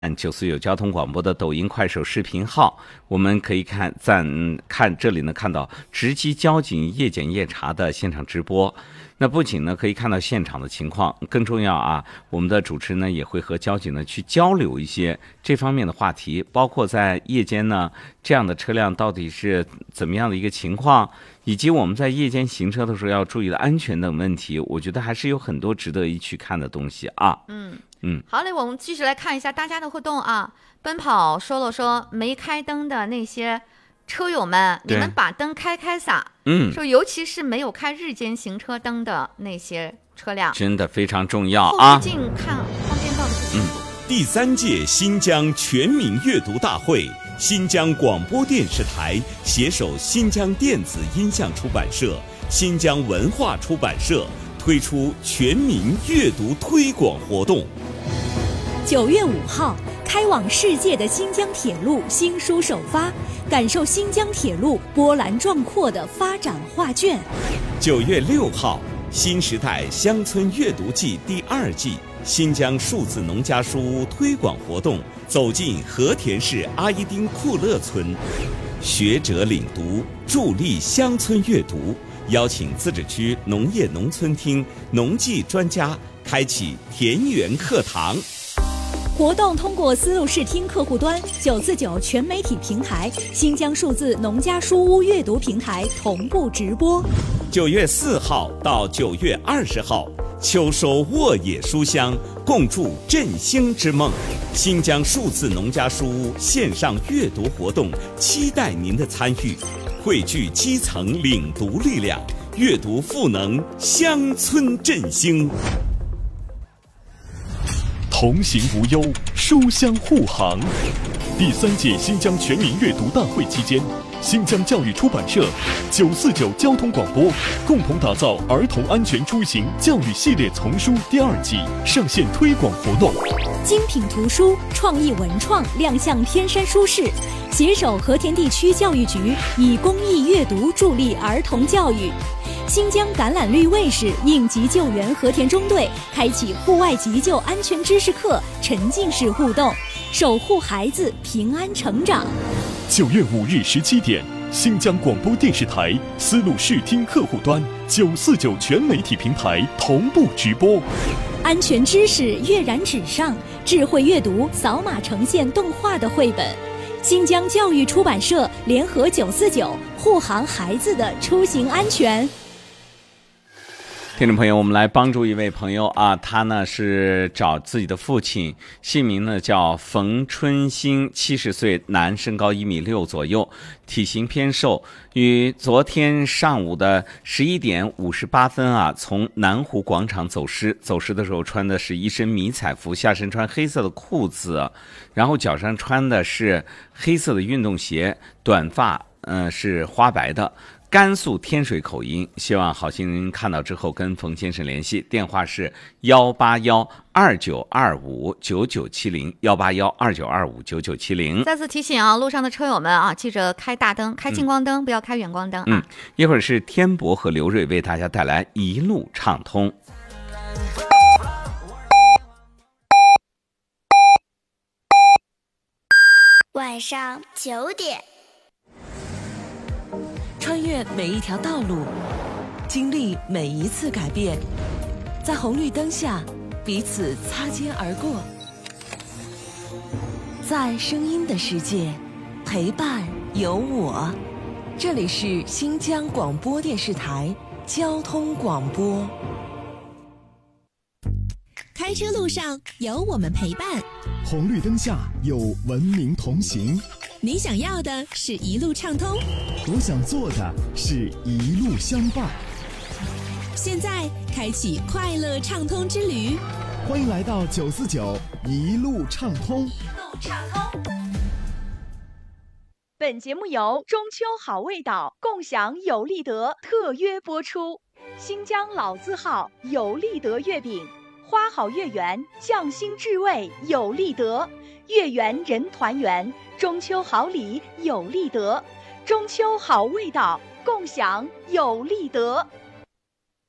949交通广播的抖音、快手视频号，我们可以看这里呢，看到直击交警夜检夜查的现场直播。那不仅呢可以看到现场的情况，更重要啊，我们的主持人呢也会和交警呢去交流一些这方面的话题，包括在夜间呢这样的车辆到底是怎么样的一个情况，以及我们在夜间行车的时候要注意的安全等问题，我觉得还是有很多值得一去看的东西啊。 好嘞，我们继续来看一下大家的互动啊。奔跑说了说，没开灯的那些车友们，你们把灯开撒。说尤其是没有开日间行车灯的那些车辆， 真的非常重要啊。 后视镜看方便到的不清楚。 第3届新疆全民阅读大会，新疆广播电视台携手新疆电子音像出版社、新疆文化出版社推出全民阅读推广活动。 9月5号，开往世界的新疆铁路新书首发，感受新疆铁路波澜壮阔的发展画卷。 9月6号，新时代乡村阅读季第2季新疆数字农家书屋推广活动走进和田市阿依丁库勒村，学者领读，助力乡村阅读，邀请自治区农业农村厅农技专家开启田园课堂。 活动通过丝路视听客户端、949全媒体平台、新疆数字农家书屋阅读平台同步直播。 9月4号到9月20号，秋收沃野书香，共筑振兴之梦。新疆数字农家书屋线上阅读活动，期待您的参与，汇聚基层领读力量，阅读赋能乡村振兴。 同行无忧，书香护航。第3届新疆全民阅读大会期间，新疆教育出版社、949交通广播共同打造儿童安全出行教育系列丛书第2季上线推广活动。 精品图书、创意文创亮相天山书市，携手和田地区教育局，以公益阅读助力儿童教育。新疆橄榄绿卫士应急救援和田中队开启户外急救安全知识课，沉浸式互动，守护孩子平安成长。 9月5日17点，新疆广播电视台丝路视听客户端、949全媒体平台同步直播。 安全知识跃然纸上，智慧阅读扫码呈现动画的绘本。新疆教育出版社联合949，护航孩子的出行安全。 听众朋友，我们来帮助一位朋友啊，他呢是找自己的父亲，姓名呢叫冯春兴，70岁，男，身高1.6米左右，体型偏瘦，于昨天上午的11点58分啊，从南湖广场走失的时候穿的是一身迷彩服，下身穿黑色的裤子，然后脚上穿的是黑色的运动鞋，短发是花白的。甘肃天水口音，希望好心人看到之后跟冯先生联系，电话是18129259970，18129259970。 再次提醒啊，路上的车友们啊，记着开大灯，开近光灯，不要开远光灯啊。 一会儿是天博和刘瑞为大家带来一路畅通。 晚上9点。 穿越每一条道路，经历每一次改变，在红绿灯下彼此擦肩而过，在声音的世界陪伴有我。这里是新疆广播电视台交通广播。 开车路上有我们陪伴， 红绿灯下有文明同行。 你想要的是一路畅通， 我想做的是一路相伴。 现在开启快乐畅通之旅， 欢迎来到949一路畅通。 本节目由中秋好味道共享有利德特约播出。新疆老字号有利德月饼，花好月圆，匠心至味有利德，月圆人团圆，中秋好礼有利德，中秋好味道共享有利德。